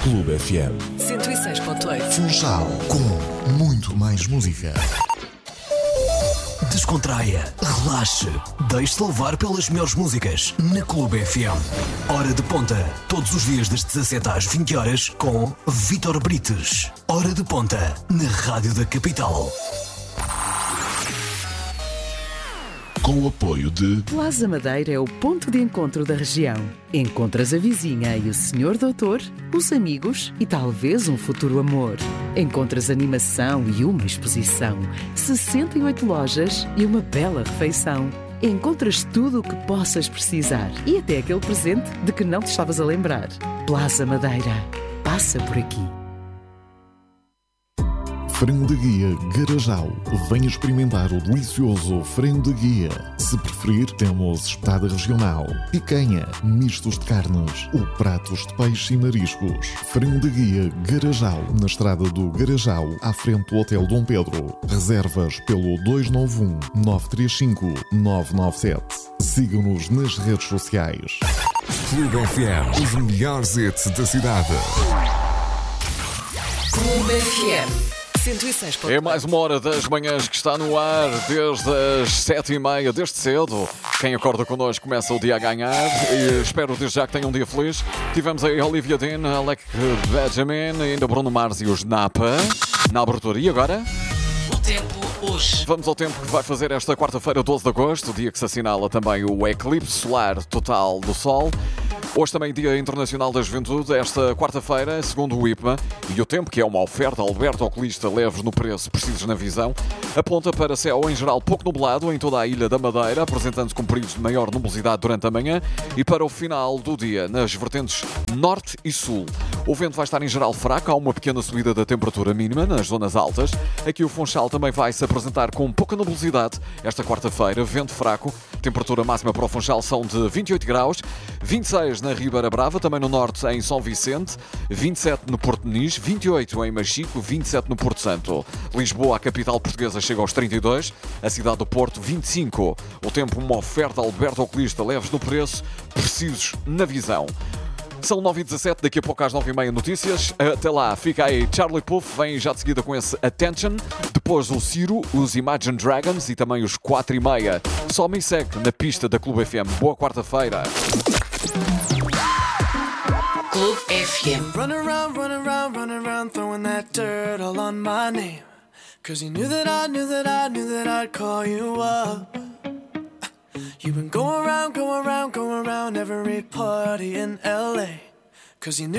Clube FM 106.8. Funchal, com muito mais música. Descontraia, relaxe, deixe-se levar pelas melhores músicas na Clube FM. Hora de Ponta, todos os dias das 17 às 20 horas com Vítor Brites. Hora de Ponta, na Rádio da Capital. Com o apoio de Plaza Madeira é o ponto de encontro da região. Encontras a vizinha e o senhor doutor, os amigos e talvez um futuro amor. Encontras animação e uma exposição, 68 lojas e uma bela refeição. Encontras tudo o que possas precisar e até aquele presente de que não te estavas a lembrar. Plaza Madeira. Passa por aqui. Frango de Guia Garajal. Venha experimentar o delicioso frango de guia. Se preferir, temos espetada regional, picanha, mistos de carnes ou pratos de peixe e mariscos. Frango de Guia Garajal, na estrada do Garajal, à frente do Hotel Dom Pedro. Reservas pelo 291-935-997. Sigam-nos nas redes sociais. Clube FM, os melhores hits da cidade. Clube FM. 106.8. É mais uma hora das manhãs que está no ar, desde as 7h30, desde cedo. Quem acorda connosco começa o dia a ganhar e espero desde já que tenha um dia feliz. Tivemos aí a Olivia Dean, Alec Benjamin, ainda Bruno Mars e os Napa na abertura. E agora? O tempo hoje. Vamos ao tempo que vai fazer esta quarta-feira, 12 de agosto, dia que se assinala também o eclipse solar total do Sol. Hoje também Dia Internacional da Juventude, esta quarta-feira, segundo o IPMA, e o tempo, que é uma oferta Alberto Oculista, leves no preço, precisos na visão, aponta para céu em geral pouco nublado em toda a Ilha da Madeira, apresentando-se com períodos de maior nubosidade durante a manhã e para o final do dia, nas vertentes norte e sul. O vento vai estar em geral fraco, há uma pequena subida da temperatura mínima nas zonas altas. Aqui o Funchal também vai se apresentar com pouca nubosidade esta quarta-feira, vento fraco, temperatura máxima para o Funchal são de 28 graus, 26 na Ribeira Brava, também no norte em São Vicente, 27 no Porto Nis, 28 em Machico, 27 no Porto Santo. Lisboa, a capital portuguesa, chega aos 32, a cidade do Porto 25. O tempo, uma oferta Alberto Oculista, leves no preço, precisos na visão. São 9h17, daqui a pouco às 9h30 notícias. Até lá, fica aí Charlie Puth, vem já de seguida com esse Attention. Depois o Ciro, os Imagine Dragons e também os 4h30. Só me segue na pista da Clube FM. Boa quarta-feira. Clube FM. Run around, throwing that dirt all on my name. Cause you knew that I'd call you up. You've been going around every party in LA. Cause you knew